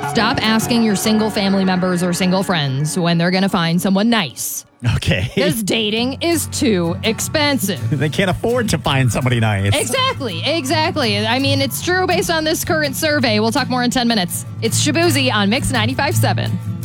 Stop asking your single family members or single friends when they're going to find someone nice. Okay. Because dating is too expensive. They can't afford to find somebody nice. Exactly. I mean, it's true based on this current survey. We'll talk more in 10 minutes. It's Shabuzi on Mix 95.7.